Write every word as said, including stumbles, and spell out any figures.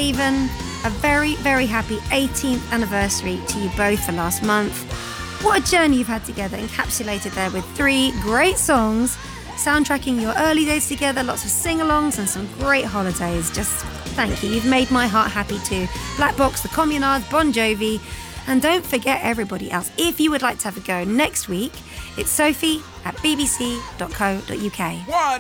Stephen, a very, very happy eighteenth anniversary to you both for last month. What a journey you've had together, encapsulated there with three great songs, soundtracking your early days together, lots of sing-alongs and some great holidays. Just thank you. You've made my heart happy too. Black Box, The Communards, Bon Jovi, and don't forget everybody else. If you would like to have a go next week, it's Sophie at b b c dot co dot u k. One,